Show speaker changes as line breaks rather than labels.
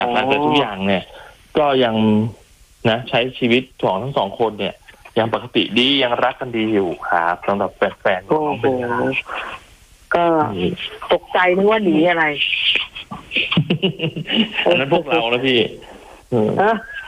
หลังจากทุกอย่างเนี่ยก็ยังนะใช้ชีวิตของทั้งสองคนเนี่ยยังปกติดียังรักกันดีอยู่ครับสำหรับแฟนๆของน้องเบลล่า
ก็ตกใจนึกว่าหนีอะไร
อันนั้นพวกเราแล้วพี่